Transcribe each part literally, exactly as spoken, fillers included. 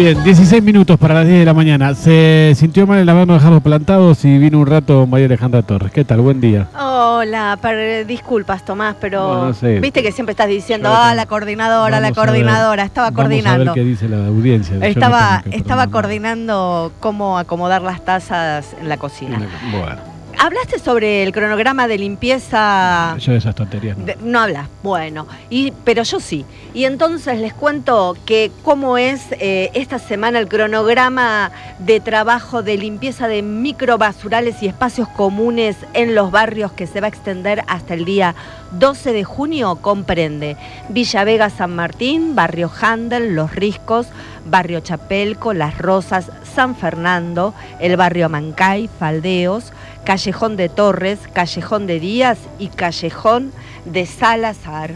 Muy bien, dieciséis minutos para las diez de la mañana. Se sintió mal el habernos dejado plantados y vino un rato María Alejandra Torres. ¿Qué tal? Buen día. Hola, per, disculpas Tomás, pero no, no sé. Viste que siempre estás diciendo, ah, la coordinadora, vamos la coordinadora. Estaba vamos coordinando. A ver qué dice la audiencia. Estaba, no estaba coordinando cómo acomodar las tazas en la cocina. Bueno. ¿Hablaste sobre el cronograma de limpieza? Yo de esas tonterías no. De, no hablas, bueno, y, pero yo sí. Y entonces les cuento que cómo es eh, esta semana el cronograma de trabajo de limpieza de microbasurales y espacios comunes en los barrios, que se va a extender hasta el día doce de junio. Comprende Villa Vega, San Martín, Barrio Handel, Los Riscos, Barrio Chapelco, Las Rosas, San Fernando, el Barrio Mancay, Faldeos, Callejón de Torres, Callejón de Díaz y Callejón de Salazar.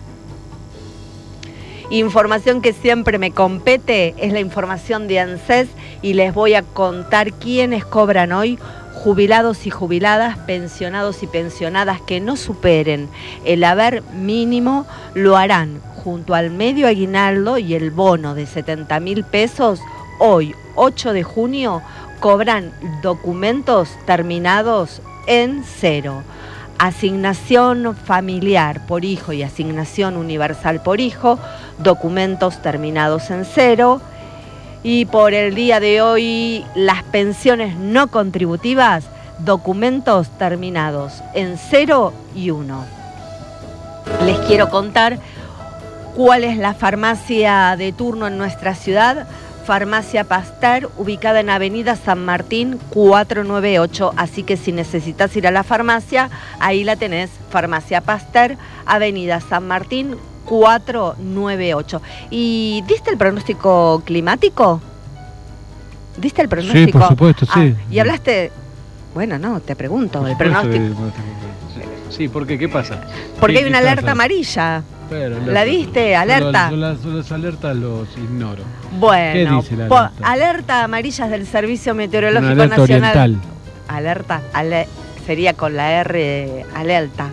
Información que siempre me compete es la información de ANSES y les voy a contar quiénes cobran hoy: jubilados y jubiladas, pensionados y pensionadas que no superen el haber mínimo lo harán junto al medio aguinaldo y el bono de setenta mil pesos. Hoy, ocho de junio, cobran documentos terminados en cero. Asignación familiar por hijo y asignación universal por hijo, documentos terminados en cero. Y por el día de hoy, las pensiones no contributivas, documentos terminados en cero y uno. Les quiero contar cuál es la farmacia de turno en nuestra ciudad. Farmacia Pasteur, ubicada en Avenida San Martín cuatrocientos noventa y ocho, así que si necesitas ir a la farmacia, ahí la tenés, Farmacia Pasteur, Avenida San Martín cuatrocientos noventa y ocho. ¿Y diste el pronóstico climático? ¿Diste el pronóstico? Sí, por supuesto, sí. Ah, y hablaste, bueno, no, te pregunto, el pronóstico. Sí, ¿por qué? ¿Qué pasa? Porque ¿Qué, hay una qué alerta pasa? amarilla. Pero, ¿La viste? ¿Alerta? Yo las, las alertas los ignoro. Bueno, ¿qué dice la alerta? Alerta amarillas del Servicio Meteorológico Una alerta Nacional. Oriental. Alerta, ale, sería con la R, alerta.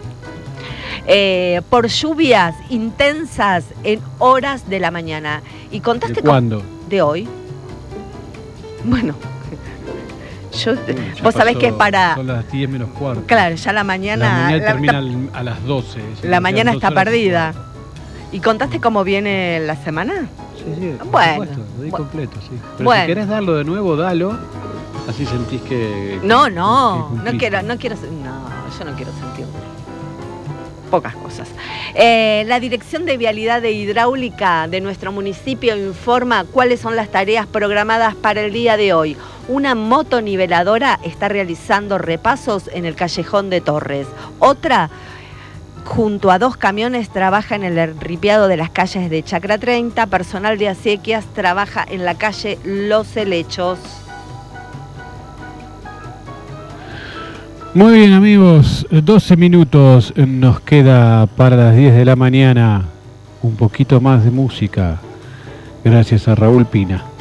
Eh, por lluvias intensas en horas de la mañana. ¿Y contaste ¿De cuándo? Con, de hoy. Bueno, yo, ya vos sabés pasó, que es para... Son las diez menos cuarto. Claro, ya la mañana... La mañana la, termina la, a las doce. La mañana está perdida. ¿Y contaste cómo viene la semana? Sí, sí, por bueno, supuesto, lo di bueno, completo, sí. Pero bueno. si querés darlo de nuevo, dalo. Así sentís que... No, no, que no quiero, no quiero... No, yo no quiero sentir... Pocas cosas. Eh, la Dirección de Vialidad e Hidráulica de nuestro municipio informa cuáles son las tareas programadas para el día de hoy. Una motoniveladora está realizando repasos en el Callejón de Torres. Otra, junto a dos camiones, trabaja en el ripiado de las calles de Chacra treinta. Personal de acequias trabaja en la calle Los Helechos. Muy bien, amigos, doce minutos nos queda para las diez de la mañana. Un poquito más de música, gracias a Raúl Pina.